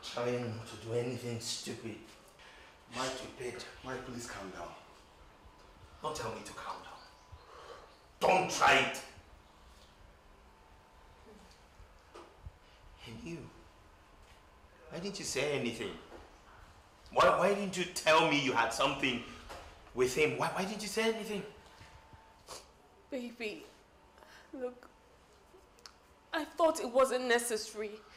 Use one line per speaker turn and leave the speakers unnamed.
trying not to do anything stupid.
Mike, Mike, please calm down.
Don't tell me to calm down. Don't try it. And you, why didn't you say anything? Why didn't you tell me you had something with him? Why didn't you say anything?
Baby, look, I thought it wasn't necessary.